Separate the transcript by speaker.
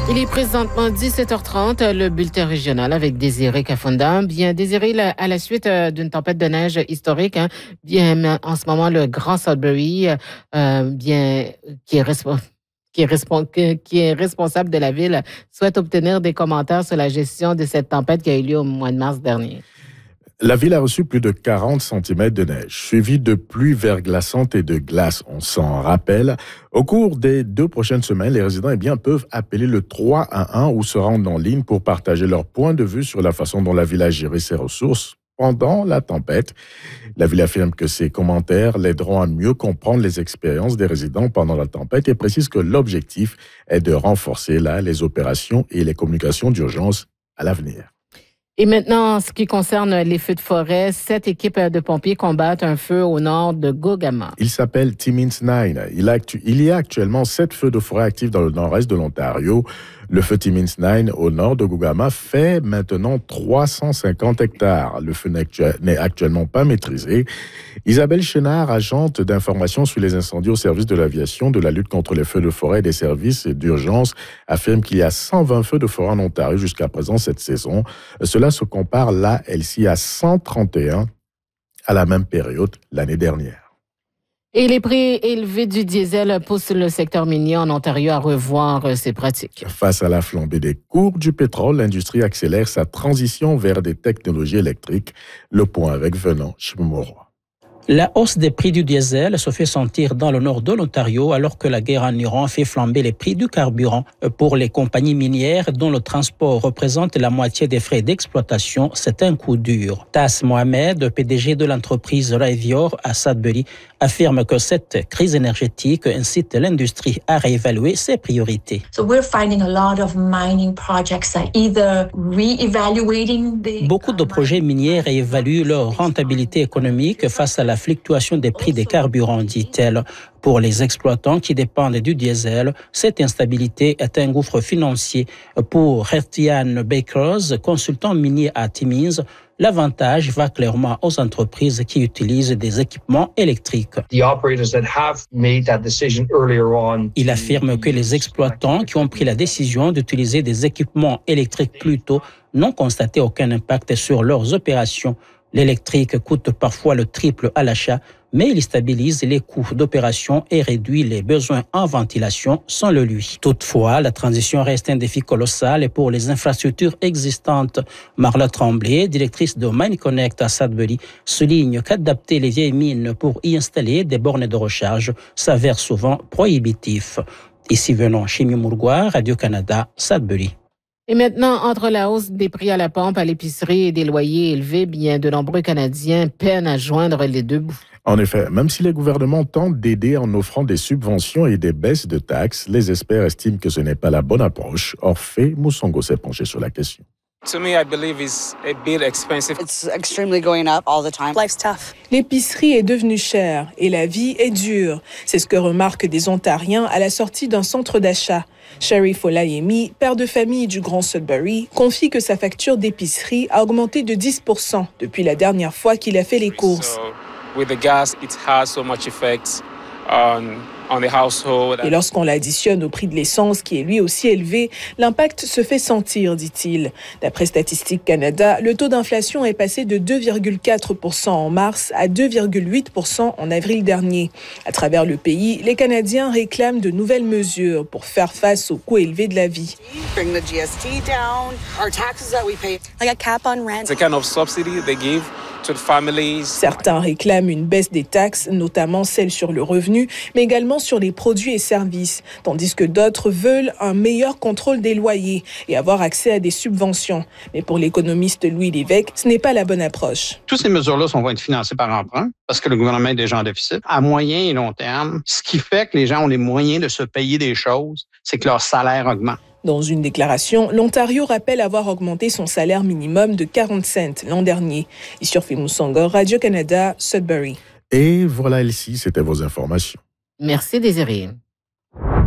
Speaker 1: Il est présentement 17h30, le bulletin régional avec Désiré Kafunda. Bien, Désiré, à la suite d'une tempête de neige historique, bien, en ce moment, le Grand Sudbury, bien, qui est responsable de la ville, souhaite obtenir des commentaires sur la gestion de cette tempête qui a eu lieu au mois de mars dernier.
Speaker 2: La ville a reçu plus de 40 cm de neige, suivi de pluies verglaçantes et de glace, on s'en rappelle. Au cours des 2 prochaines semaines, les résidents peuvent appeler le 311 ou se rendre en ligne pour partager leur point de vue sur la façon dont la ville a géré ses ressources pendant la tempête. La ville affirme que ces commentaires l'aideront à mieux comprendre les expériences des résidents pendant la tempête et précise que l'objectif est de renforcer les opérations et les communications d'urgence à l'avenir.
Speaker 1: Et maintenant, en ce qui concerne les feux de forêt, 7 équipes de pompiers combattent un feu au nord de Gogama.
Speaker 2: Il s'appelle Timmins 9. Il y a actuellement 7 feux de forêt actifs dans le nord-est de l'Ontario. Le feu Timmins 9 au nord de Gogama fait maintenant 350 hectares. Le feu n'est actuellement pas maîtrisé. Isabelle Chénard, agente d'information sur les incendies au service de l'aviation, de la lutte contre les feux de forêt et des services d'urgence, affirme qu'il y a 120 feux de forêt en Ontario jusqu'à présent cette saison. Cela se compare là, elle-ci, à 131 à la même période l'année dernière.
Speaker 1: Et les prix élevés du diesel poussent le secteur minier en Ontario à revoir ses pratiques.
Speaker 2: Face à la flambée des cours du pétrole, l'industrie accélère sa transition vers des technologies électriques. Le point avec Venant Chimumoro.
Speaker 3: La hausse des prix du diesel se fait sentir dans le nord de l'Ontario alors que la guerre en Iran fait flamber les prix du carburant. Pour les compagnies minières dont le transport représente la moitié des frais d'exploitation, c'est un coup dur. Tas Mohamed, PDG de l'entreprise Rayvior à Sudbury, affirme que cette crise énergétique incite l'industrie à réévaluer ses priorités. Beaucoup de projets miniers réévaluent leur rentabilité économique face à la fluctuation des prix des carburants, dit-elle. Pour les exploitants qui dépendent du diesel, cette instabilité est un gouffre financier. Pour Hertian Bakers, consultant minier à Timmins, l'avantage va clairement aux entreprises qui utilisent des équipements électriques. Il affirme que les exploitants qui ont pris la décision d'utiliser des équipements électriques plus tôt n'ont constaté aucun impact sur leurs opérations. L'électrique coûte parfois le triple à l'achat, mais il stabilise les coûts d'opération et réduit les besoins en ventilation sans le lui. Toutefois, la transition reste un défi colossal pour les infrastructures existantes. Marla Tremblay, directrice de Mine Connect à Sudbury, souligne qu'adapter les vieilles mines pour y installer des bornes de recharge s'avère souvent prohibitif. Ici venant Chimumurgua, Radio-Canada, Sudbury.
Speaker 1: Et maintenant, entre la hausse des prix à la pompe, à l'épicerie et des loyers élevés, bien de nombreux Canadiens peinent à joindre les deux bouts.
Speaker 2: En effet, même si les gouvernements tentent d'aider en offrant des subventions et des baisses de taxes, les experts estiment que ce n'est pas la bonne approche. Orphée Moussongo s'est penché sur la question.
Speaker 4: To me, I believe it's a bit expensive.
Speaker 5: It's extremely going up all the time. Life's tough.
Speaker 6: L'épicerie est devenue chère et la vie est dure. C'est ce que remarquent des Ontariens à la sortie d'un centre d'achat. Sherry Folayemi, père de famille du Grand Sudbury, confie que sa facture d'épicerie a augmenté de 10% depuis la dernière fois qu'il a fait les courses.
Speaker 4: So, with the gas, it has so much effect on the household.
Speaker 6: Et lorsqu'on l'additionne au prix de l'essence, qui est lui aussi élevé, l'impact se fait sentir, dit-il. D'après Statistique Canada, le taux d'inflation est passé de 2,4% en mars à 2,8% en avril dernier. À travers le pays, les Canadiens réclament de nouvelles mesures pour faire face aux coûts élevés de la vie.
Speaker 5: Bring the GST down, our taxes that we pay. Like a cap on rent.
Speaker 4: It's a kind of subsidy they give to the families.
Speaker 6: Certains réclament une baisse des taxes, notamment celles sur le revenu, mais également sur les produits et services, tandis que d'autres veulent un meilleur contrôle des loyers et avoir accès à des subventions. Mais pour l'économiste Louis Lévesque, ce n'est pas la bonne approche.
Speaker 7: Toutes ces mesures-là vont être financées par emprunt parce que le gouvernement est déjà en déficit. À moyen et long terme, ce qui fait que les gens ont les moyens de se payer des choses, c'est que leur salaire augmente.
Speaker 6: Dans une déclaration, l'Ontario rappelle avoir augmenté son salaire minimum de 40 cents l'an dernier. Issurfi Moussongo, Radio-Canada, Sudbury.
Speaker 2: Et voilà, Elsie, c'était vos informations.
Speaker 1: Merci, Désiré.